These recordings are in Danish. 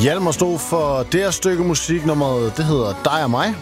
Hjalmar stod for det her stykke musik. Nummeret, det hedder Dig og mig.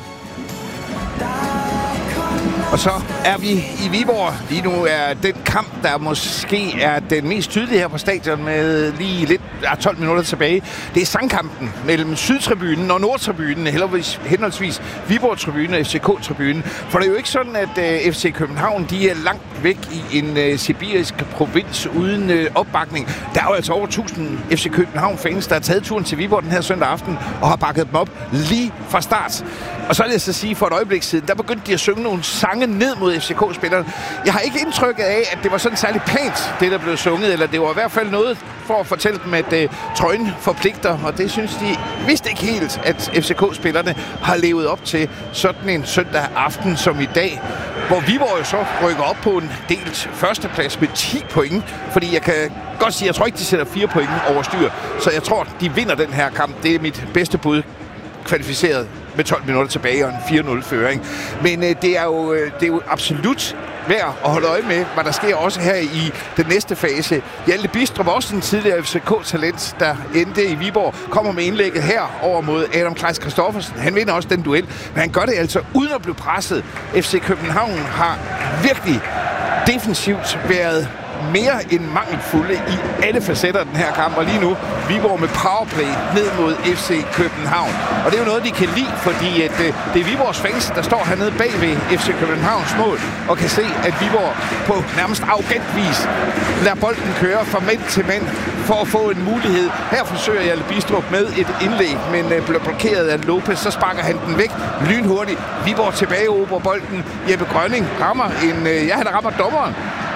Og så er vi i Viborg. Lige nu er den kamp, der måske er den mest tydelige her på stadion med lige lidt 12 minutter tilbage. Det er sangkampen mellem Sydtribunen og Nordtribunen, henholdsvis Viborg-tribunen og FCK-tribunen. For det er jo ikke sådan, at FC København de er langt væk i en sibirisk provins uden opbakning. Der er jo altså over 1000 FC København-fans, der har taget turen til Viborg den her søndag aften og har bakket dem op lige fra start. Og så vil jeg så sige, for et øjeblik siden, der begyndte de at synge nogle sange ned mod FCK-spillerne. Jeg har ikke indtrykket af, at det var sådan særlig pænt, det der blev sunget, eller det var i hvert fald noget for at fortælle dem, at trøjen forpligter, og det synes de vist ikke helt, at FCK-spillerne har levet op til sådan en søndag aften som i dag, hvor Viborg jo så rykker op på en delt førsteplads med 10 point, fordi jeg kan godt sige, jeg tror ikke, de sætter 4 point over styr, så jeg tror, de vinder den her kamp. Det er mit bedste bud, kvalificeret med 12 minutter tilbage og en 4-0-føring. Men det er jo absolut værd at holde øje med, hvad der sker også her i den næste fase. Hjalte Bidstrup, også en tidligere FCK-talent, der endte i Viborg, kommer med indlægget her over mod Adam Kleis Christoffersen. Han vinder også den duel, men han gør det altså uden at blive presset. FC København har virkelig defensivt været mere end mangelfulde i alle facetter af den her kamp, og lige nu Viborg med powerplay ned mod FC København. Og det er jo noget, de kan lide, fordi at, det er Viborgs fans, der står hernede bag ved FC Københavns mål, og kan se, at Viborg på nærmest arrogant vis lader bolden køre fra mænd til mænd for at få en mulighed. Her forsøger Hjalte Bidstrup med et indlæg, men bliver blokeret af Lopez, så sparker han den væk lynhurtigt. Viborg tilbageober bolden. Jeppe Grønning rammer han rammer dommeren.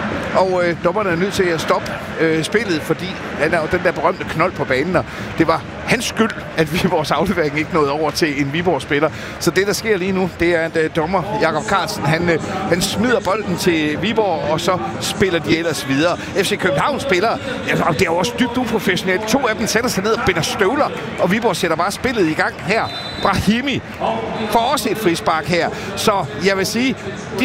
Og dommerne er nødt til at stoppe spillet, fordi han er jo den der berømte knold på banen, og det var hans skyld, at Viborgs aflevering ikke nåede over til en Viborg-spiller. Så det, der sker lige nu, det er, at dommer Jakob Carlsen, han smider bolden til Viborg, og så spiller de ellers videre. FC København spiller, og det er jo også dybt uprofessionelt. 2 af dem sætter sig ned og binder støvler, og Viborg sætter bare spillet i gang her. Brahimi får også et frispark her. Så jeg vil sige, de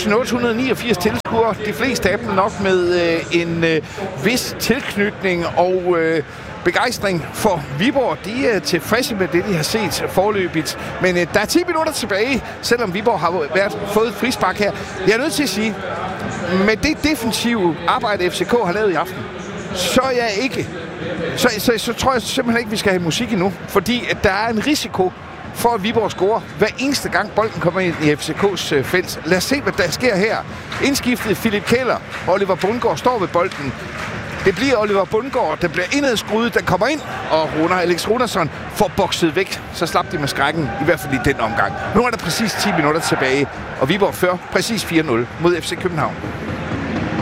7.889 tilskuere, de fleste af dem nok med en vis tilknytning og begejstring for Viborg. De er tilfredse med det, de har set forløbigt. Men der er 10 minutter tilbage, selvom Viborg har fået et frispark her. Jeg er nødt til at sige, med det defensive arbejde, FCK har lavet i aften, så er jeg ikke. Så tror jeg simpelthen ikke, vi skal have musik endnu. Fordi at der er en risiko for, at Viborg scorer hver eneste gang bolden kommer ind i FCK's felt. Lad os se, hvad der sker her. Indskiftet Philip Keller. Oliver Bundgaard står ved bolden. Det bliver Oliver Bundgaard, der bliver indadskruet, der kommer ind, og Alex Runarsson får bokset væk. Så slap de med skrækken, i hvert fald i den omgang. Nu er der præcis 10 minutter tilbage, og Viborg fører præcis 4-0 mod FC København.